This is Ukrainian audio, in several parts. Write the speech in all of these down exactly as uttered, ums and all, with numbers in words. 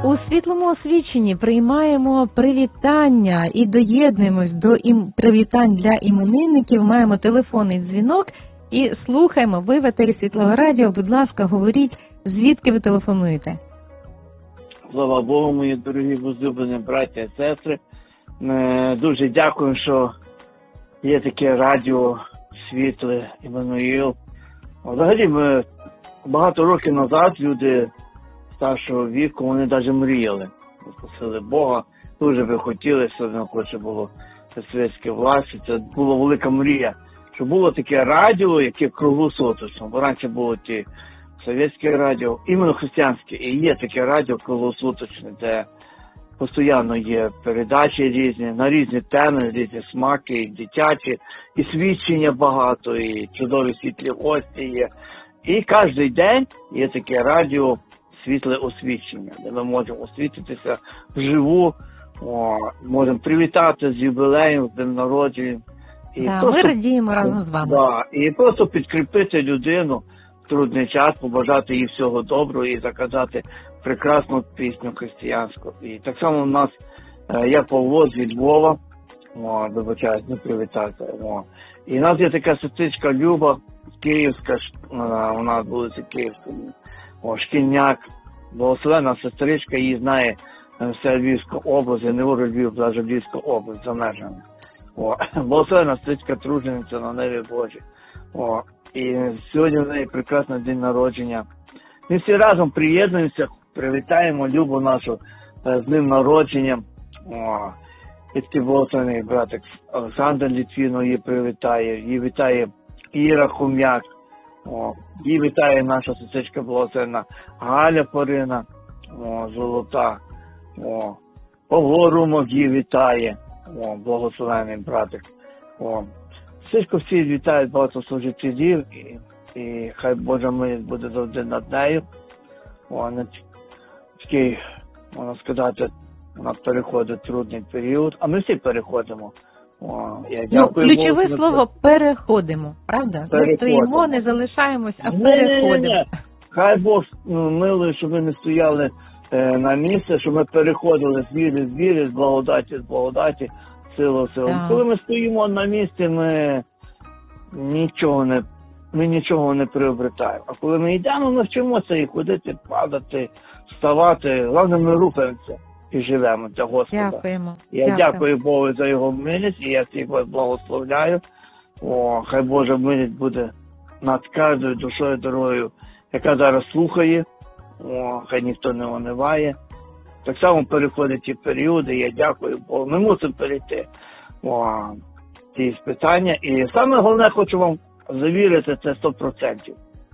У світлому освіченні приймаємо привітання і доєднуємось до ім... привітань для іменинників. Маємо телефонний дзвінок і слухаємо. Ви в етері Світлого радіо. Будь ласка, говоріть, звідки ви телефонуєте? Слава Богу, мої дорогі возлюблені браття і сестри. Ми дуже дякуємо, що є таке радіо Світле, Іммануїл. Взагалі, ми багато років назад люди старшого віку, вони навіть мріяли. Просили Бога, дуже би хотіли, все одно хоче було світське власті. Це була велика мрія, що було таке радіо, яке круглосуточно. Бо раніше було ті совєтське радіо, іменно християнське. І є таке радіо круглосуточне, де постійно є передачі різні, на різні теми, різні смаки, і дитячі, і свідчення багато, і чудові світлі гості є. І кожен день є таке радіо світле освічення, де ми можемо освітитися вживу, о, можемо привітати з юбілеєм, з днем народження. І да, просто, ми радіємо разом з вами. Да, і просто підкріпити людину в трудний час, побажати їй всього доброго і заказати прекрасну пісню християнську. І так само у нас, я Павло з Львова, о, вибачаюсь, не привітати. О. І у нас є така сестричка Люба, Київська, у нас вулиця Київська, о, Шкільняк, благословена сестричка, її знає вся Львівська область, я не говорю Львів, навіть Львівська область, за межами. О, благословена сестричка Тружениця на небі Божій. О, і сьогодні в неї прекрасний день народження. Ми всі разом приєднуємося, привітаємо Любу нашу з днем народження. О, і такий благословений братик Олександр Літвінов її привітає, її вітає Іра Хом'як, о, її вітає наша сестричка благословена Галя Порина, о, золота, о, Павло Румов її вітає, о, благословений братик. О. Сишко всі вітають багатослужителів, і, і хай Божа милість буде завжди над нею. О, на такий, можна сказати, вона переходить трудний період, а ми всі переходимо. О, я дякую, ну, ключове Богу, слово «переходимо», правда? Не стоїмо, не залишаємось, а ні, переходимо. Ні, ні. Хай Бог ну, милує, щоб ми не стояли е, на місці, щоб ми переходили з віри, з віри, з благодаті, з благодаті, силу, силу. Так. Коли ми стоїмо на місці, ми нічого не, ми нічого не приобретаємо. А коли ми йдемо, ми вчимося і ходити, падати, вставати. Головне, ми рухаємося і живемо для Господа. Дякуємо. Я Дякую. дякую Богу за його милість, і я всіх вас благословляю. О, хай Божа милість буде над кожною душою дорогою, яка зараз слухає. О, хай ніхто не ониває. Так само переходять ті періоди, я дякую Богу. Ми мусимо перейти о, ті спитання. І саме головне, хочу вам завірити, це сто відсотків.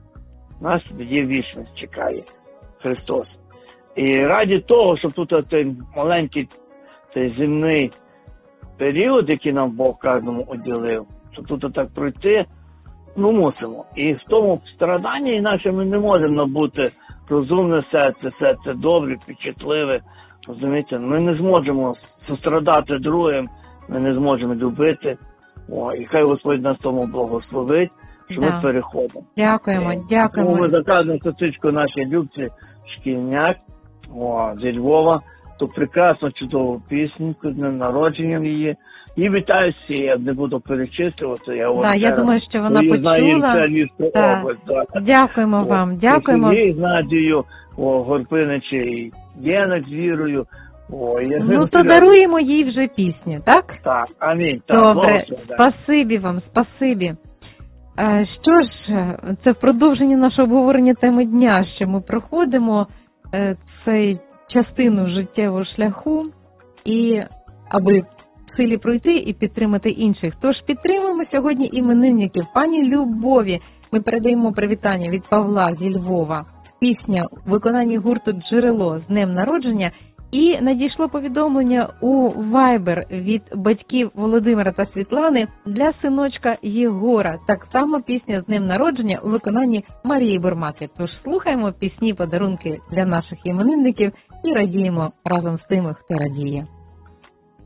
Нас є вічність, чекає Христос. І раді того, щоб тут цей маленький цей земний період, який нам Бог кожному уділив, щоб тут так пройти, ну мусимо. І в тому страданні інакше ми не можемо набути розумне серце, серце добре, підчутливе. Розумієте, ми не зможемо сострадати другим, ми не зможемо любити. О, і хай Господь нас тому благословить, що да. Ми переходимо. Дякуємо, дякуємо. Тому ми заказуємо сестричку нашій Любці Шкільняк, о, зі Львова, ту прекрасну, чудову пісню, з днем народженням її. І вітаю всі, я не буду перечислювати. Я, да, я думаю, що вона почула. Да. Область, да. Дякуємо о, вам, дякуємо. І з Надією, Горпиничі, і Єнок з Вірою. О, я ну, то даруємо їй вже пісню, так? Так, амінь. Так, добре, Боже, спасибі вам, спасибі. А, що ж, це в продовженні нашого обговорення теми дня, що ми проходимо е, цей частину життєвого шляху, і аби в силі пройти і підтримати інших. Тож підтримуємо сьогодні іменинників. Пані Любові ми передаємо привітання від Павла зі Львова. Пісня в виконанні гурту «Джерело» з днем народження. І надійшло повідомлення у Viber від батьків Володимира та Світлани для синочка Єгора. Так само пісня з днем народження у виконанні Марії Бурмаки. Тож слухаємо пісні, подарунки для наших іменинників і радіємо разом з тими, хто радіє.